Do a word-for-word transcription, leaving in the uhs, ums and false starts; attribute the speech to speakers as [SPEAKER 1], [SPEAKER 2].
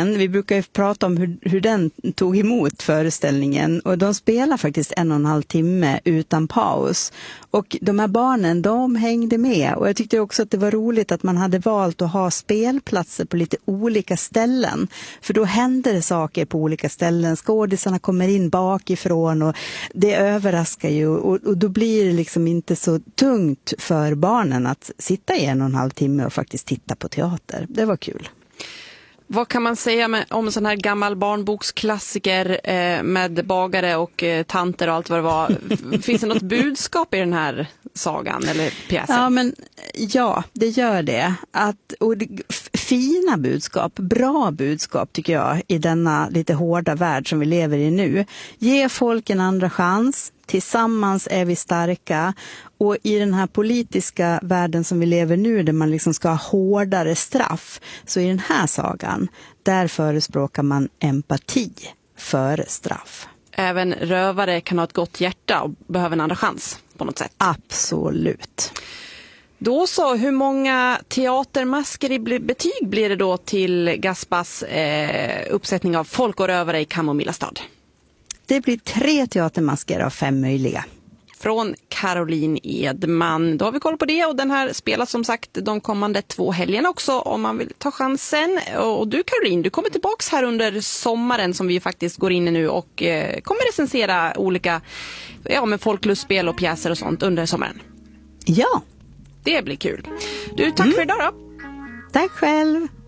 [SPEAKER 1] föreställningen, vi brukar ju prata om hur, hur den tog emot föreställningen, och de spelar faktiskt en och en halv timme utan paus. Och de här barnen, de hängde med, och jag tyckte också att det var roligt att man hade valt att ha spelplatser på lite olika ställen. För då händer det saker på olika ställen, skådisarna kommer in bakifrån och det överraskar ju, och, och då blir det liksom inte så tungt för barnen att sitta i en och en halv timme och faktiskt titta på teater. Det var kul.
[SPEAKER 2] Vad kan man säga med, om sån här gammal barnboksklassiker eh, med bagare och eh, tanter och allt vad det var? Finns det något budskap i den här sagan eller pjäsen?
[SPEAKER 1] Ja, men ja, det gör det. Att, och det, fina budskap, bra budskap tycker jag i denna lite hårda värld som vi lever i nu. Ge folk en andra chans. Tillsammans är vi starka, och i den här politiska världen som vi lever nu, där man liksom ska ha hårdare straff, så i den här sagan, där förespråkar man empati före straff.
[SPEAKER 2] Även rövare kan ha ett gott hjärta och behöver en andra chans på något sätt.
[SPEAKER 1] Absolut.
[SPEAKER 2] Då så, hur många teatermasker i betyg blir det då till Gaspas eh, uppsättning av Folk och rövare i Kamomillastad?
[SPEAKER 1] Det blir tre teatermasker av fem möjliga.
[SPEAKER 2] Från Caroline Edman. Då har vi koll på det, och den här spelas som sagt de kommande två helgerna också om man vill ta chansen. Och du Caroline, du kommer tillbaks här under sommaren som vi faktiskt går in i nu, och eh, kommer recensera olika ja, med folklustspel och pjäser och sånt under sommaren.
[SPEAKER 1] Ja.
[SPEAKER 2] Det blir kul. Du, tack
[SPEAKER 1] mm.
[SPEAKER 2] för idag då.
[SPEAKER 1] Tack själv.